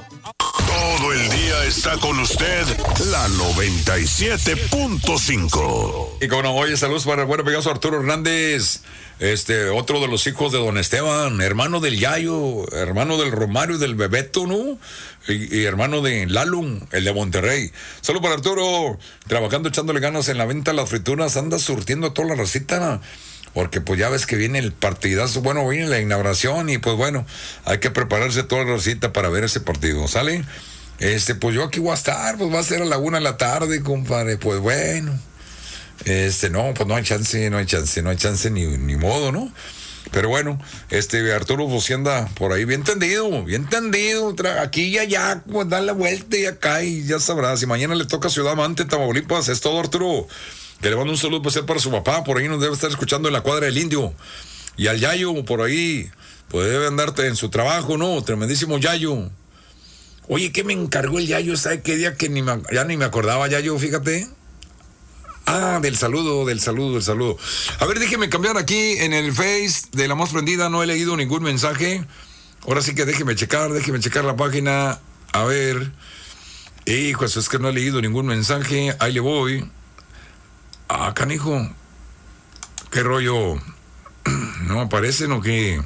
Todo el día está con usted la 97.5. Y como no, oye, saludos para el buen amigazo Arturo Hernández, otro de los hijos de don Esteban, hermano del Yayo, hermano del Romario y del Bebeto, ¿no? Y hermano de Lalo, el de Monterrey. Saludos para Arturo, trabajando, echándole ganas en la venta de las frituras, anda surtiendo a toda la racita, porque pues ya ves que viene el partidazo, bueno, viene la inauguración y pues bueno, hay que prepararse toda la racita para ver ese partido, ¿sale? Pues yo aquí voy a estar, pues va a ser a la 1 de la tarde, compadre, pues bueno. No, pues no hay chance ni modo, ¿no? Pero bueno, Arturo pues anda por ahí bien tendido, aquí y allá, pues da la vuelta y acá y ya sabrás, si mañana le toca Ciudad Mante, Tamaulipas, es todo, Arturo. Que le mando un saludo especial para su papá, por ahí nos debe estar escuchando en la cuadra del Indio. Y al Yayo, por ahí, pues debe andarte en su trabajo, ¿no? Tremendísimo Yayo. Oye, ¿qué me encargó el Yayo? ¿Sabe qué día que ya ni me acordaba, Yayo? Fíjate. Del saludo. A ver, déjeme cambiar aquí en el Face de La Más Prendida, no he leído ningún mensaje. Ahora sí que déjeme checar la página. A ver. Hijo, eso es que no he leído ningún mensaje. Ahí le voy. Canijo, ¿qué rollo? ¿No aparecen o qué?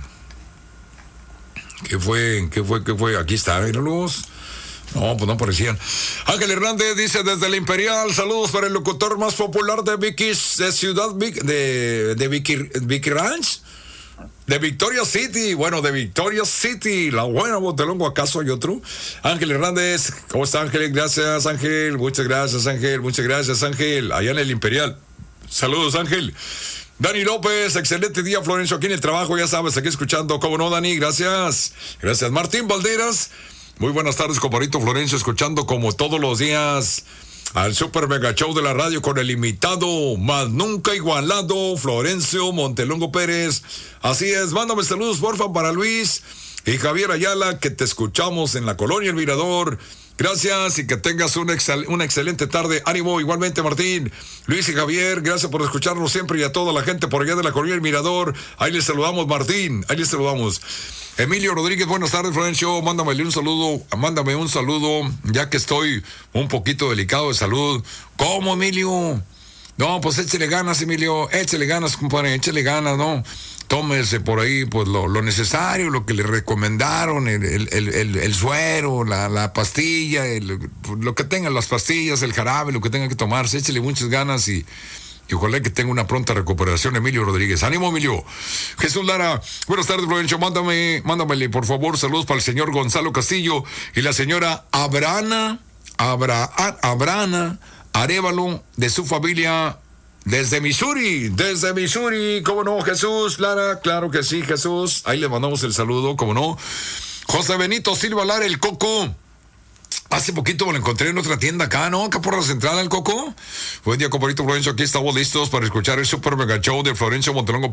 ¿Qué fue? Aquí está, míralos. No, pues no aparecían. Ángel Hernández dice desde la Imperial, saludos para el locutor más popular de Vicky's, de Ciudad de Vicky Ranch, de Victoria City. Bueno, de Victoria City, la buena Montelongo, ¿acaso hay otro? Ángel Hernández, ¿cómo está, Ángel? Gracias, Ángel. Muchas gracias, Ángel. Allá en el Imperial. Saludos, Ángel. Dani López, excelente día, Florencio, aquí en el trabajo, ya sabes, aquí escuchando. ¿Cómo no, Dani? Gracias. Martín Valderas. Muy buenas tardes, compadrito Florencio, escuchando como todos los días al Super Mega Show de la radio con el imitado, más nunca igualado, Florencio Montelongo Pérez. Así es, mándame saludos, porfa, para Luis y Javier Ayala, que te escuchamos en la Colonia El Mirador. Gracias y que tengas una excelente tarde. Ánimo, igualmente, Martín. Luis y Javier, gracias por escucharnos siempre y a toda la gente por allá de la Colonia El Mirador. Ahí les saludamos, Martín. Ahí les saludamos. Emilio Rodríguez, buenas tardes, Florencio. Mándame un saludo, ya que estoy un poquito delicado de salud. ¿Cómo, Emilio? No, pues échale ganas, Emilio. Échale ganas, compadre. Échale ganas, ¿no? Tómese por ahí pues lo necesario, lo que le recomendaron, el suero, la pastilla, lo que tengan, las pastillas, el jarabe, lo que tenga que tomarse, échele muchas ganas y ojalá que tenga una pronta recuperación, Emilio Rodríguez. ¡Ánimo, Emilio! Jesús Lara, buenas tardes, Florencio. Mándamele, por favor, saludos para el señor Gonzalo Castillo y la señora Abrana Arévalo, de su familia, desde Missouri, ¿cómo no, Jesús Lara? Claro que sí, Jesús. Ahí le mandamos el saludo, ¿cómo no? José Benito Silva Lara, el Coco. Hace poquito me lo encontré en otra tienda acá, ¿no? Acá por la central, el Coco. Buen día, compadrito Florencio. Aquí estamos listos para escuchar el Super Mega Show de Florencio Montelongo